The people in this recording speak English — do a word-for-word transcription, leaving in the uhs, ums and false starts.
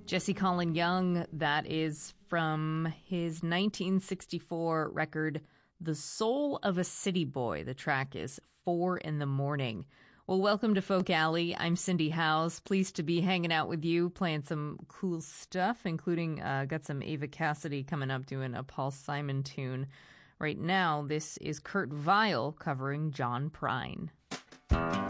Jesse Colin Young, that is from his nineteen sixty-four record, The Soul of a City Boy. The track is Four in the Morning. Well, welcome to Folk Alley. I'm Cindy Howes. Pleased to be hanging out with you, playing some cool stuff, including uh, got some Ava Cassidy coming up doing a Paul Simon tune. Right now, this is Kurt Vile covering John Prine.